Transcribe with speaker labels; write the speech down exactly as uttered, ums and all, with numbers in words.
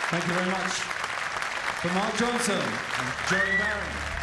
Speaker 1: Thank you very much. For Mark Johnson and Joey Barron.